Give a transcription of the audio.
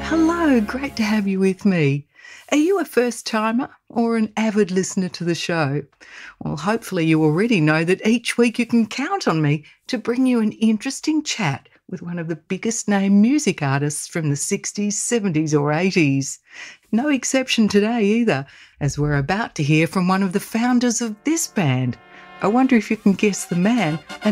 Hello, great to have you with me. Are you a first timer or an avid listener to the show? Well, hopefully, you already know that each week you can count on me to bring you an interesting chat with one of the biggest name music artists from the 60s, 70s, or 80s. No exception today either, as we're about to hear from one of the founders of this band. I wonder if you can guess the man and